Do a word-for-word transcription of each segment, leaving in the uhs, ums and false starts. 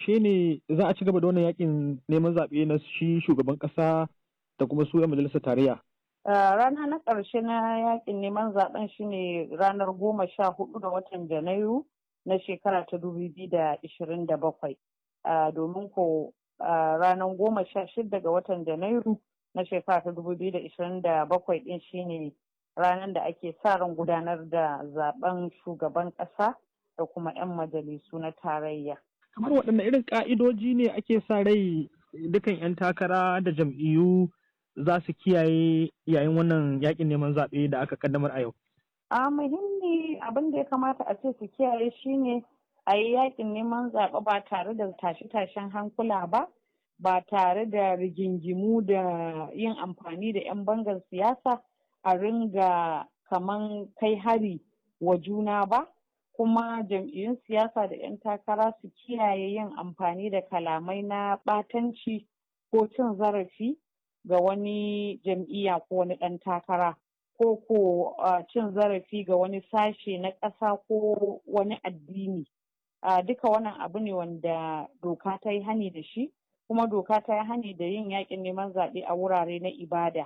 yaushe ne za a ci gaba da wannan yakin neman zaɓe na shi shugaban ƙasa da kuma su 'yan majalisar tarayya? Rana na ƙarshe na yakin neman zaɓen shine ranar goma sha hudu da watan Janairu na shekara ta dubu biyu da ishirin da bakwai. Domin ko ranar goma sha shida ga watan Janairu na shekara ta dubu biyu da ishirin da bakwai ɗin shine ranar da ake sa ran gudanar da zaben shugaban ƙasa da kuma 'yan majalisu na tarayya. Kamar waɗanne irin ƙa'idoji ne ake sa rai dukan 'yan takara da jam'iyyu za su kiyaye yayin wannan yakin neman zaɓe da aka kaddamar a yau? A muhimmi abin da ya kamata a ce su kiyaye shine a yi yakin neman zaɓe ba tare da tashe-tashen hankula ba, ba tare da rigingimu da yin amfani da 'yan bangar siyasa a ringa kaman kai hari wa juna ba, kuma jam'iyyun siyasa da 'yan takara su kiyaye yin amfani da kalamai na ɓatanci ko cin zarafi ga wani jam'iyya ko wani ɗan takara, ko ko cin zarafi ga wani sashe na ƙasa ko wani addini. Duka wannan abu ne wanda doka ta yi hani da shi, kuma doka ta yi hani da yin yakin neman zaɓe a wurare na ibada.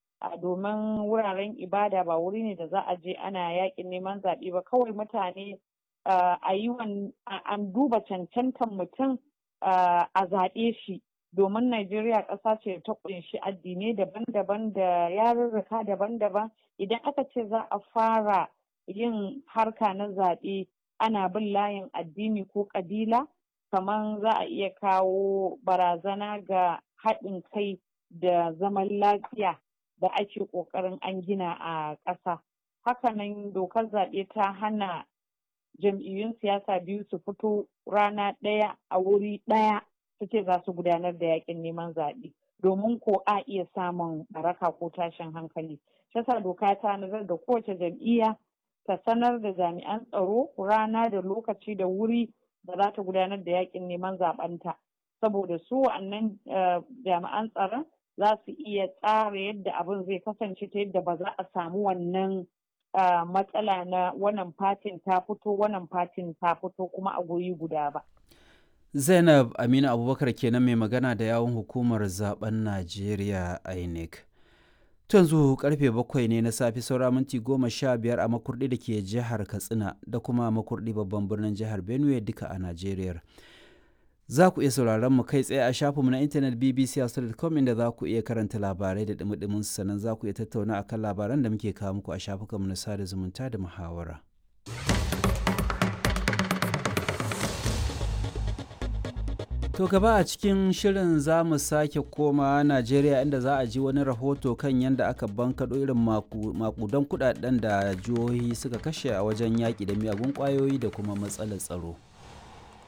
Domin wuraren ibada ba wuri ne da za a je ana yakin neman zaɓe ba, kawai mutane a yi an duba cancantan mutum a zaɓe shi. Domin Najeriya ƙasa ce ta ƙunshi addinai daban-daban da yarurruka daban-daban. Idan aka ce za a fara yin harka na zaɓe ana bin layin addini ko ƙabila, kamar za a iya kawo barazana ga haɗin kai da zaman lafiya da ake ƙoƙarin an gina a ƙasa. Hakanan dokar zaɓe ta hana jam'iyyun siyasa biyu su fito rana ɗaya a wuri ɗaya su ce za su gudanar da yakin neman zaɓe, domin ko a iya samun baraka ko tashin hankali. Shasa doka ta nazar da kowace jam'iyya ta sanar da jami'an tsaro rana da lokaci da wuri da za ta gudanar da yakin neman zaɓenta, saboda su wa'annan jami'an tsaron za su iya tsara yadda abin zai kasance ta yadda ba za a samu wannan matsala na wannan fatin ta fito wannan fatin ta fito kuma a guri guda ba. Zainab Aminu Abubakar kenan mai magana da yawun hukumar zaben Najeriya I N E C. Yanzu karfe bakwai ne na safe saura minti goma sha biyar a Makurdi da ke jihar Katsina da kuma Makurdi babban birnin jihar Benue duka a Najeriya. Za ku iya sauraron mu kai tsaye a shafinmu na intanet b b c hausa dot com inda za ku iya karanta labarai da dumi-dumin sannan za ku iya tattauna akan labaran da muke kawo muku a shafukanmu na sada zumunta da muhawara. To gaba a cikin shirin za mu sake koma Najeriya inda za a ji wani rahoto kan yadda aka bankaɗo irin makudan kudaden da jihohi suka kashe a wajen yaƙi da miyagun ƙwayoyi da kuma matsalar tsaro.